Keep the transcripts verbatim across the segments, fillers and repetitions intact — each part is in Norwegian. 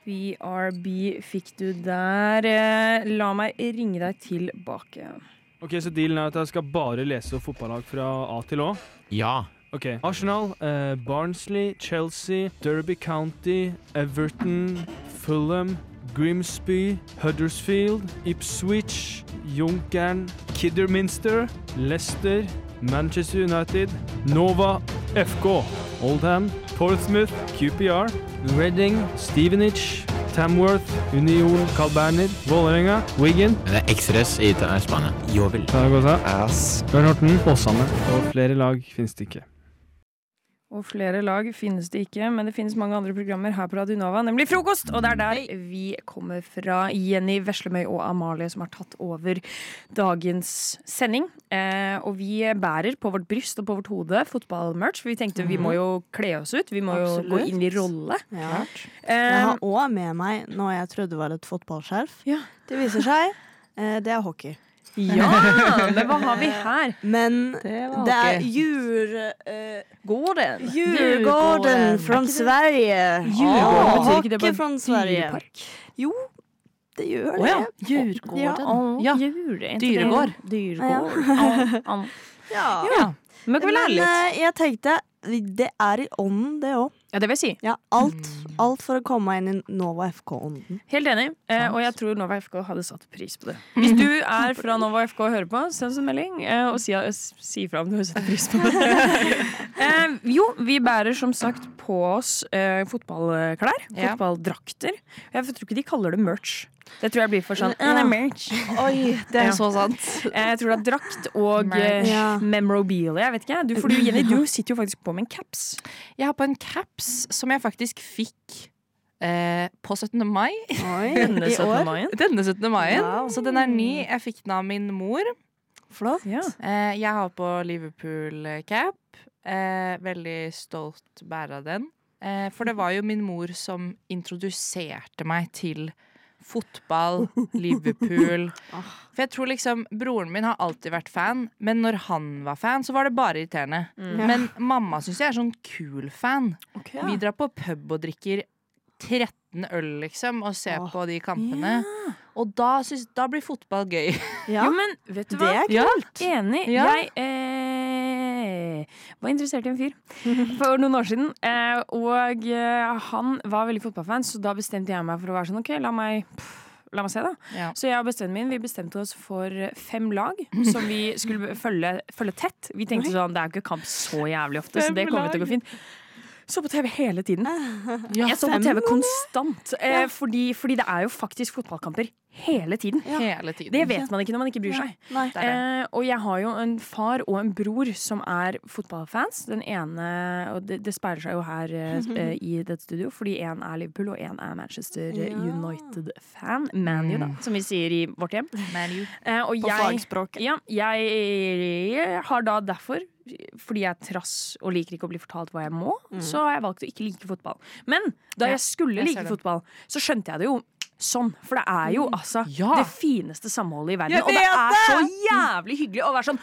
B R B fikk du der. Eh, La meg ringe deg tilbake. Ok, så dealen er at jeg skal bare lese opp fotballag fra A til Å? Ja. Ok, Arsenal, eh, Barnsley, Chelsea, Derby County, Everton, Fulham, Grimsby, Huddersfield, Ipswich, Junkern, Kidderminster, Leicester, Manchester United, Nova F K, Oldham, Portsmouth, Q P R, Reading, Stevenage, Tamworth, Union, Carl Berner, Vålerenga, Wigan. Det er X-Res i Spania. Jovel. Zaragoza, Ass. Bjørn Horten, Åsane. Og flere lag finnes det ikke. Og flere lag finnes det ikke, men det finnes mange andre programmer her på Radio Nova, nemlig Frokost! Og det er der vi kommer fra. Jenny Veslemøy og Amalie som har tatt over dagens sending. Eh, og vi bærer på vårt bryst og på vårt hode fotballmerch, for vi tenkte mm-hmm. vi må jo kle oss ut. Vi må Absolutt. jo gå inn i rolle. Ja. Eh, jeg har også med meg noe jeg trodde var et fotballskjerf. Ja. Det viser seg, eh, det er hockey. Ja, men hva har vi her? Men det, det er djur... Uh, Gården. Djurgården fra Sverige. Djurgården, betyr ikke det Hockey fra bare Sverige. dyrepark? Jo, det gjør Å det. ja, Djurgården. Ja, Ja. Djur, Dyregård. Dyregård. Ja. Ja. Men kan vi lære Men litt? uh, jeg tenkte, det er i ånden det også. Ja, det vil jeg si. Ja, alt, alt for å komme inn i Nova F K-ånden. Helt enig, eh, og jeg tror Nova F K hadde satt pris på det. Hvis du er fra Nova F K og hører på, send oss en melding eh, og si, si fra om du har satt pris på det. eh, jo, vi bærer som sagt på oss eh, fotballklær, Ja. fotballdrakter. Jeg tror ikke de kaller det merch. Det tror jeg blir for sånn, ja. det er merch. Oi, det er Ja. så sant. Eh, Jeg tror det er drakt og Merch. eh, Ja. memorabilia, jeg vet ikke. Du, for du, Jenny, du sitter jo faktisk på med en caps. Jeg har på en caps som jeg faktisk fikk eh, på syttende mai. Oi, Denne i syttende år. maien. Denne syttende mai. Wow. Så den er ny. Jeg fikk den av min mor. Flott. Ja. Eh, jeg har på Liverpool-cap. Eh, veldig stolt bærer av den. Eh, for det var jo min mor som introduserte meg til fotball, Liverpool. For jeg tror liksom broren min har alltid vært fan, men når han var fan, så var det bare irriterende. Mm. Men mamma syns jeg er sånn kul fan. Okay. Vi drar på pub og drikker tretten øl, liksom, og ser Åh. på de kampene. Og da, synes, da blir fotball gøy. Ja, Jo, men vet du det hva? er kult. Enig. Ja. Jeg eh, var interessert i en fyr for noen år siden, eh, og eh, han var veldig fotballfan, så da bestemte jeg meg for å være sånn, ok, la meg, pff, la meg se da. Ja. Så jeg og bestevennen min, vi bestemte oss for fem lag som vi skulle følge, følge tett. Vi tenkte sånn, det er jo ikke kamp så jævlig ofte, så Fem det kommer til å gå fint. Så på T V hele tiden. Jeg så på T V konstant, eh, fordi, fordi det er jo faktisk fotballkamper hele tiden. Hele tiden. Det vet man ikke når man ikke bryr seg. Nei. Det er det. Eh, og jeg har jo en far og en bror som er fotballfans. Den ene, og det, det speiler seg jo her eh, i dette studio, fordi en er Liverpool og en er Manchester Ja. United-fan. Man U, da, som vi sier i vårt hjem. Man U. Eh, og På jeg, fagspråk. ja, jeg har da derfor, fordi jeg er trass og liker ikke å bli fortalt hva jeg må, så har jeg valgt å ikke like fotball. Men da Ja, jeg skulle jeg like ser det. fotball, så skjønte jeg det jo sånn. For det er jo altså Ja. det fineste samholdet i verden. Jeg Og det vet er det! så jævlig hyggelig å være sånn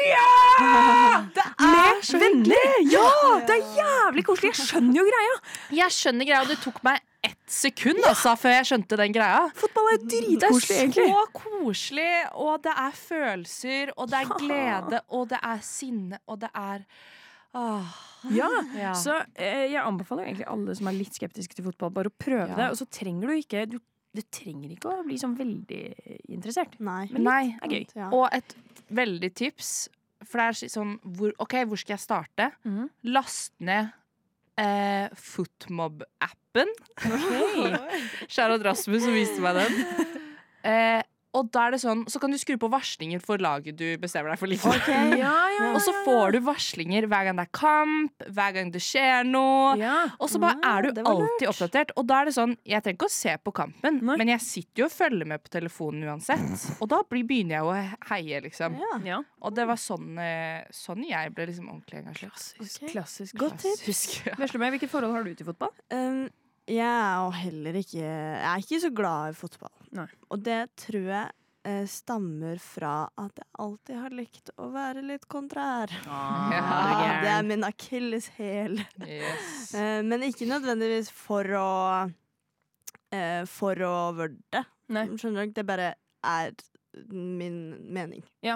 ja! Det er så venner! Ja! Det er jævlig koselig. Jeg skjønner jo greia. Jeg skjønner greia, og det tok meg ett sekund altså, før jeg skjønte den greia. Fotball er jo Det er dritkoselig, egentlig. så koselig, og det er følelser, og det er glede, og det er sinne, og det er åh. Ja, Ja. Så eh, jeg anbefaler jo egentlig alle som er litt skeptiske til fotball, bare å prøve Ja. det. Og så trenger du ikke du, Du trenger ikke å bli sånn veldig interessert. Nei. Men Nei. det er gøy. Ja. Og et veldig tips, for det er sånn hvor, OK, hvor skal jeg starte? Mhm. Last ned eh, Footmob-appen. Charlotte Rasmus som viste meg den. Eh, og da er det sånn, så kan du skru på varslinger for laget du bestemmer deg for like. Ok. Ja, ja, Og så får du varslinger hver gang det er kamp, hver gang det skjer noe. ja. Og så bare Ah, er du det var alltid lurt. oppdatert. Og da er det sånn, jeg trenger ikke å se på kampen, Nei. men jeg sitter jo og følger med på telefonen uansett. Og da blir, begynner jeg å heie, liksom. Ja. ja. Og det var sånn, eh, sånn jeg ble liksom ordentlig engasjert. Klassisk. Ok. Klassisk. Godt tips. Husk, ja. Veslemøy, hvilket forhold har du til fotball? Um, jeg er jo heller ikke Jeg er ikke så glad i fotball. Nei. Og det tror jeg eh, stammer fra at jeg alltid har likt å være litt kontrær. Ja, det er min akilleshæl. Yes. Eh, men ikke nødvendigvis for å eh, for å være det. Nei. Skjønner du? Det bare er min mening. Ja.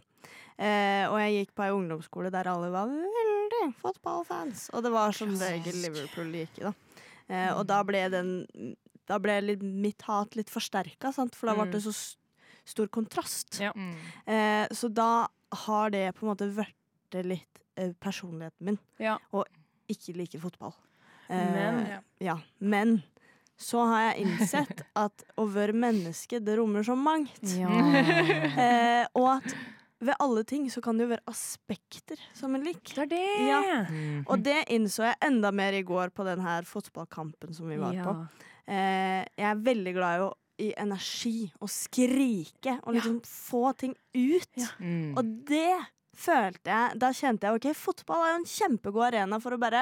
Eh, og jeg gikk på ei ungdomsskole der alle var veldig fotballfans. Og det var som regel Liverpool gikk i, da. Eh, og da ble den Da ble litt, mitt hat litt forsterka, sant? For da ble det så st- stor kontrast. Ja. Mm. Eh, så da har det på en måte vært litt eh, personligheten min. Ja. Og ikke like fotball. Eh, Men Ja. ja. Men så har jeg innsett at å være menneske, det rommer så mangt. Ja. Eh, og at ved alle ting så kan det jo være aspekter som er lik. Det er det! Ja. Mm. Og det innså jeg enda mer i går på den her fotballkampen som vi var Ja. på. Eh, jeg er veldig glad i, å, i energi og skrike og liksom få ting ut. Ja. Mm. Og det følte jeg Da kjente jeg ok, fotball er jo en kjempegod arena for å bare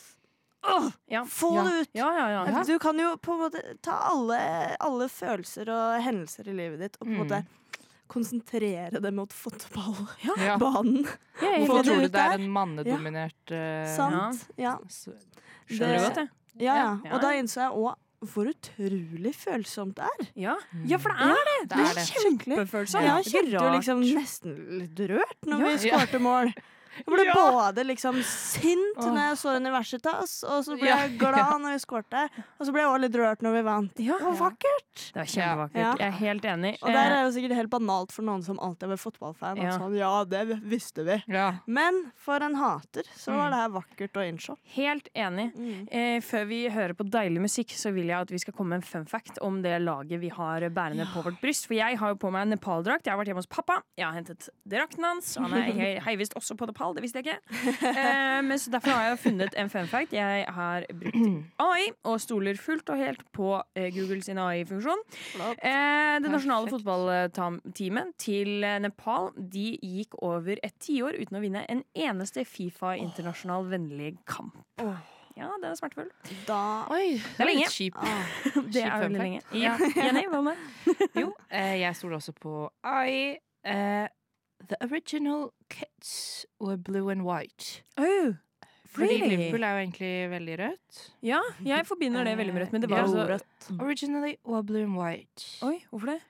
åh, Ja. få Ja. det ut. Ja, ja, ja. ja. Du kan jo på en måte ta alle, alle følelser og hendelser i livet ditt og på en Mm. måte konsentrere det mot Ja. fotballbanen. Ja, jeg Få Hvorfor det tror du ut det er der. en mannedominert eh, Sant? Ja. s- Skjønner du godt, jeg. Ja, ja. Ja. Og da innså jeg òg hvor utrolig følsomt det er. Ja. ja, for det er det! Det er det. Kjempefølsomt. Ja, Det er jeg ikke kjente jo rart. liksom nesten litt rørt når Ja. vi skårte mål. Jeg ble Ja. både liksom sint Åh. når jeg så Universitas, og så ble Ja. jeg glad når vi skårte. Og så ble jeg også litt rørt når vi vant. Ja. Det var vakkert. Det er kjempevakkert. Ja. Jeg er helt enig. Og der er jo sikkert helt banalt for noen som alltid har vært fotballfan. Ja. Ja. Sånn, ja, det visste vi. Ja. Men for en hater så var det her vakkert å innse. Helt enig. Eh, før vi hører på deilig musikk, så vil jeg at vi skal komme med en fun fact om det laget vi har bærende på vårt bryst. For jeg har jo på meg en Nepal-drakt. Jeg har vært hjemme hos pappa. Jeg har hentet drakten hans. Han er hei- heivisst også på Nepal, det visste jeg ikke. Eh, men så Derfor har jeg funnet en fun fact. Jeg har brukt A I og stoler fullt og helt på eh, Google sin A I-funksjon. Eh, det nasjonale Perfekt. fotballteamet til eh, Nepal De gikk over et tiår uten å vinne en eneste Fifa internasjonal vennlig kamp. Ja, det er smertefullt. Da Oi, det er lenge. litt kjipt. ah, Det er fun veldig fact. lenge. Ja. Jenny, hva med? Jo, eh, jeg stoler også på A I. Eh, the original kits were blue and white. Oh, Fordi really? Liverpool er jo egentlig veldig rødt. Ja, jeg forbinder det veldig med rødt, men det var Ja. altså blodrødt. Originally were blue and white. Oi, hvorfor det?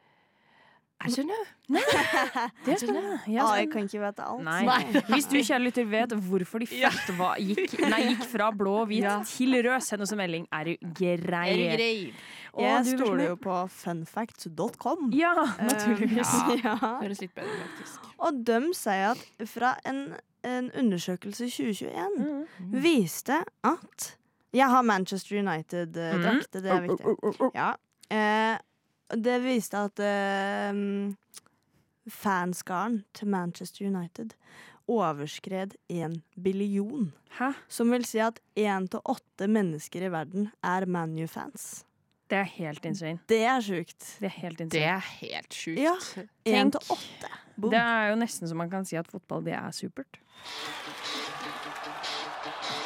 I don't know. Det er spennende. Ja, Ah, jeg spennende. kan ikke vite alt. Nei. Hvis du, kjære lytter, vet hvorfor de først var, gikk, nei, gikk fra blå og hvit Ja. til rød, send oss en melding. Er du grei? Og Jeg du, stoler Veslemøy? jo på funfacts dot com. Ja, naturligvis. Eh, ja. Høres litt bedre ut, faktisk. Og de sier at fra en, en undersøkelse i tjue tjueen Mm. viste at Jeg har Manchester United-drakt, det er viktig. Ja. Eh, det viste at eh, fanskaren til Manchester United overskred en billion. Hæ? Som vil si at én til åtte mennesker i verden er Man U-fans. Det er helt insane. Det er sjukt. Det er helt Det insane. er helt sjukt. Ja. Tenk. Én til åtte. Boom. Det er jo nesten så man kan si at fotball, det er supert.